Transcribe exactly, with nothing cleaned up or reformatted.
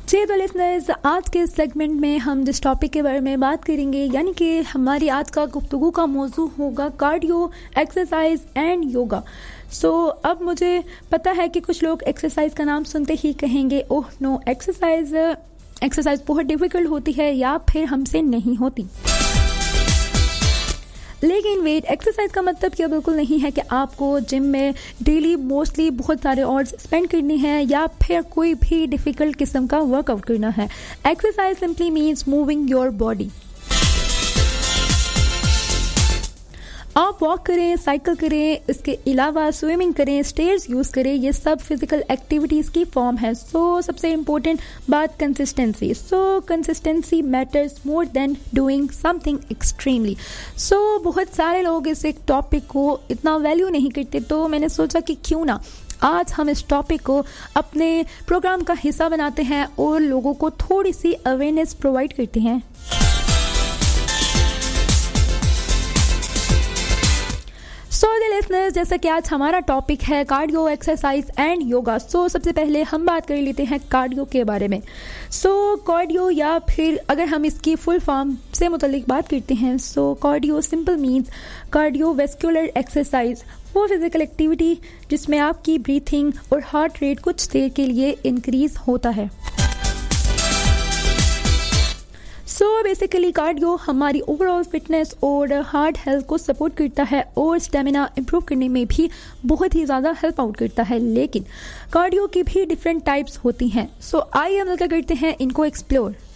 जी तो लिसनर्स, आज के सेगमेंट में हम जिस टॉपिक के बारे में बात करेंगे यानी कि हमारी आज का गुफ्तगू का मौजू होगा cardio, exercise and yoga. So so, अब मुझे पता है कि कुछ लोग एक्सरसाइज का नाम सुनते ही कहेंगे ओह नो, एक्सरसाइज एक्सरसाइज बहुत डिफिकल्ट होती है या फिर हमसे नहीं होती। लेकिन वेट, एक्सरसाइज का मतलब यह बिल्कुल नहीं है कि आपको जिम में डेली मोस्टली बहुत सारे आवर्स स्पेंड करने हैं या फिर कोई भी डिफिकल्ट किस्म का वर्कआउट करना है। Exercise simply means moving your body. आप वॉक करें, साइकिल करें, इसके अलावा स्विमिंग करें, स्टेयर्स यूज़ करें, ये सब फिजिकल एक्टिविटीज़ की फॉर्म है। सो so, सबसे इम्पोर्टेंट बात कंसिस्टेंसी। सो consistency matters more than doing something extremely. सो बहुत सारे लोग इस एक टॉपिक को इतना वैल्यू नहीं करते, तो मैंने सोचा कि क्यों ना आज हम इस टॉपिक को अपने प्रोग्राम का हिस्सा बनाते हैं और लोगों को थोड़ी सी अवेयरनेस प्रोवाइड करते हैं। सो द लिसनर्स, जैसा कि आज हमारा टॉपिक है कार्डियो, एक्सरसाइज एंड योगा। सो सबसे पहले हम बात कर लेते हैं कार्डियो के बारे में। सो so, कार्डियो या फिर अगर हम इसकी फुल फॉर्म से मुतल्लिक बात करते हैं, सो cardio simple means cardiovascular exercise, वो फिजिकल एक्टिविटी जिसमें आपकी ब्रीथिंग और हार्ट रेट कुछ देर के लिए इंक्रीज होता है। सो बेसिकली कार्डियो हमारी ओवरऑल फिटनेस और हार्ट हेल्थ को सपोर्ट करता है और स्टेमिना इंप्रूव करने में भी बहुत ही ज़्यादा हेल्प आउट करता है। लेकिन कार्डियो की भी डिफरेंट टाइप्स होती हैं। सो आइए हम लोग क्या करते हैं, इनको एक्सप्लोर।